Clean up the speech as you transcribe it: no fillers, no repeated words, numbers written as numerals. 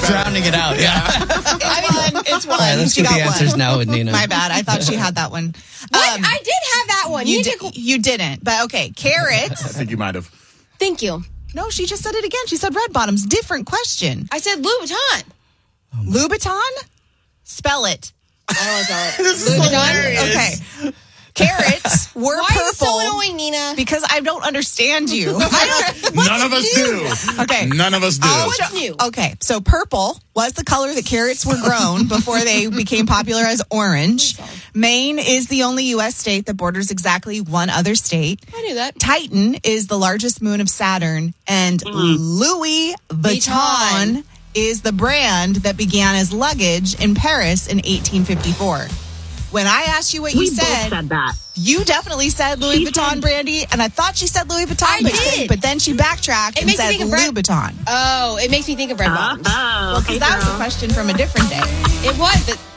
drowning it out. Yeah. It's one. All right, let's She get the got answers one. now with Nina. My bad. I thought she had that one. What? I did have that one. You didn't. But okay, carrots. I think you might have. Thank you. No, she just said it again. She said red bottoms. Different question. I said Louboutin. Louboutin? Spell it. I don't want to spell it. This is hilarious. Okay. Carrots were Why purple. are you so annoying, Nina? Because I don't understand you. None of us do. Okay. None of us do. What's new? Okay, so purple was the color that carrots were grown before they became popular as orange. Maine is the only U.S. state that borders exactly one other state. I knew that. Titan is the largest moon of Saturn, and Louis Vuitton is the brand that began as luggage in Paris in 1854. When I asked you what you both said that. You definitely said Louis Vuitton, Brandy, and I thought she said Louis Vuitton. I did. But then she backtracked and makes me said think of Louis Vuitton. Oh, it makes me think of red bottoms. Well, because that was a question from a different day. It was, but